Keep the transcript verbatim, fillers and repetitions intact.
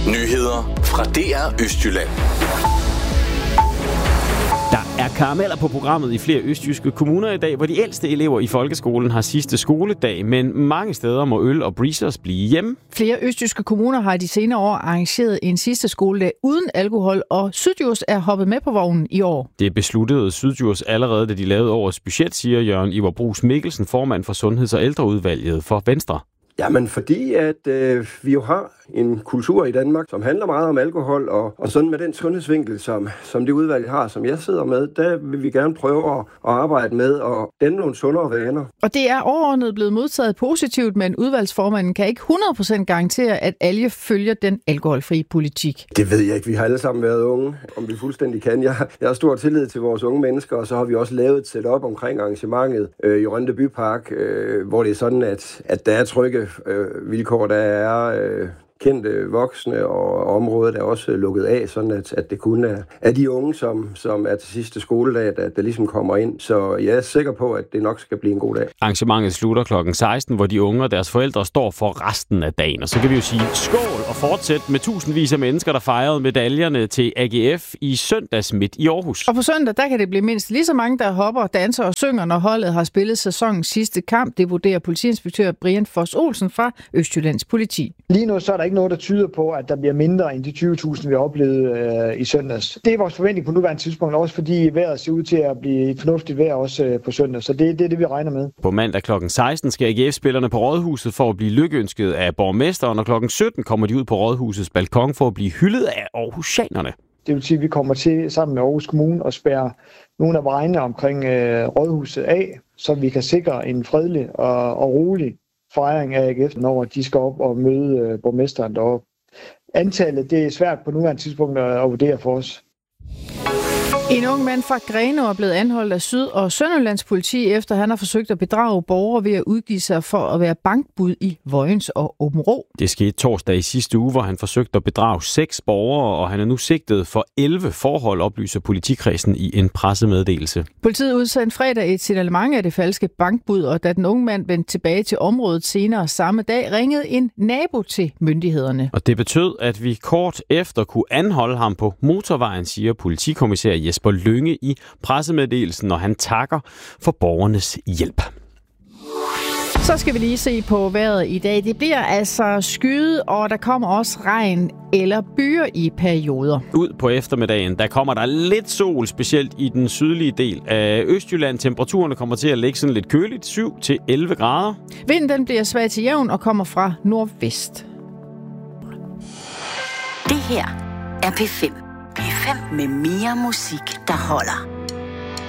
Nyheder fra D R Østjylland. Der er karameller på programmet i flere østjyske kommuner i dag, hvor de ældste elever i folkeskolen har sidste skoledag, men mange steder må øl og breezers blive hjemme. Flere østjyske kommuner har de senere år arrangeret en sidste skoledag uden alkohol, og Syddjurs er hoppet med på vognen i år. Det besluttede Syddjurs allerede, da de lavede årets budget, siger Jørgen Ivar Bruus Mikkelsen, formand for Sundheds- og Ældreudvalget for Venstre. Jamen fordi, at øh, vi jo har en kultur i Danmark, som handler meget om alkohol, og, og sådan med den sundhedsvinkel, som, som det udvalg har, som jeg sidder med, der vil vi gerne prøve at, at arbejde med og danne nogle sundere vaner. Og det er overordnet blevet modtaget positivt, men udvalgsformanden kan ikke hundrede procent garantere, at alle følger den alkoholfrie politik. Det ved jeg ikke. Vi har alle sammen været unge, om vi fuldstændig kan. Jeg, jeg har stor tillid til vores unge mennesker, og så har vi også lavet et setup omkring arrangementet øh, i Rønde Bypark, øh, hvor det er sådan, at, at der er trygge øh, vilkår, der er øh, kendte voksne, og området er også lukket af, sådan at, at det kun er, er de unge, som, som er til sidste skoledag, der, der ligesom kommer ind. Så jeg er sikker på, at det nok skal blive en god dag. Arrangementet slutter klokken seksten, hvor de unge og deres forældre står for resten af dagen. Og så kan vi jo sige skål og fortsæt med tusindvis af mennesker, der fejrede medaljerne til A G F i søndags midt i Aarhus. Og på søndag, der kan det blive mindst lige så mange, der hopper, danser og synger, når holdet har spillet sæsonens sidste kamp. Det vurderer politiinspektør Brian Foss Olsen fra Østjyllands Politi. Lige nu så er der ikke noget, der tyder på, at der bliver mindre end de tyve tusind, vi har oplevet øh, i søndags. Det er vores forventning på nuværende tidspunkt, også fordi vejret ser ud til at blive et fornuftigt vejr også øh, på søndag. Så det, det er det, vi regner med. På mandag klokken seksten skal A G F-spillerne på Rådhuset for at blive lykønsket af borgmesteren, og klokken sytten kommer de ud på Rådhusets balkon for at blive hyldet af aarhusianerne. Det vil sige, at vi kommer til sammen med Aarhus Kommune at spærre nogle af vejene omkring øh, Rådhuset af, så vi kan sikre en fredelig og, og rolig fejring af A G F, når de skal op og møde øh, borgmesteren deroppe. Antallet, det er svært på nuværende tidspunkt at, at vurdere for os. En ung mand fra Grenaa er blevet anholdt af Syd- og Sønderjyllands politi, efter han har forsøgt at bedrage borgere ved at udgive sig for at være bankbud i Vojens og Aabenraa. Det skete torsdag i sidste uge, hvor han forsøgte at bedrage seks borgere, og han er nu sigtet for elleve forhold, oplyser politikredsen i en pressemeddelelse. Politiet udsendte fredag et signalement af det falske bankbud, og da den unge mand vendte tilbage til området senere samme dag, ringede en nabo til myndighederne. Og det betød, at vi kort efter kunne anholde ham på motorvejen, siger politikommissær Jesper Lynge i pressemeddelelsen, når han takker for borgernes hjælp. Så skal vi lige se på vejret i dag. Det bliver altså skyet, og der kommer også regn eller byer i perioder. Ud på eftermiddagen, der kommer der lidt sol, specielt i den sydlige del af Østjylland. Temperaturerne kommer til at ligge sådan lidt køligt, syv til elleve grader. Vinden den bliver svag til jævn og kommer fra nordvest. Det her er P fem. P fem med mere musik, der holder.